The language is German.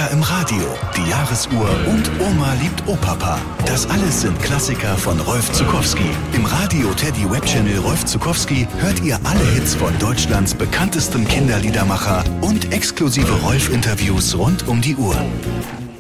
Kinder im Radio, die Jahresuhr und Oma liebt Opapa. Das alles sind Klassiker von Rolf Zuckowski. Im Radio Teddy Web Channel Rolf Zuckowski hört ihr alle Hits von Deutschlands bekanntestem Kinderliedermacher und exklusive Rolf-Interviews rund um die Uhr.